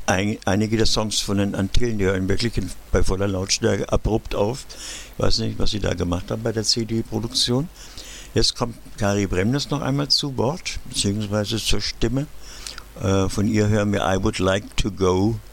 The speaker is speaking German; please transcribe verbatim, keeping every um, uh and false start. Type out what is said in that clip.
ein, einige der Songs von den Antillen, die hören wirklich in, bei voller Lautstärke abrupt auf. Ich weiß nicht, was sie da gemacht haben bei der C D-Produktion. Jetzt kommt Kari Bremnes noch einmal zu Wort, beziehungsweise zur Stimme. Äh, von ihr hören wir I Would Like to Go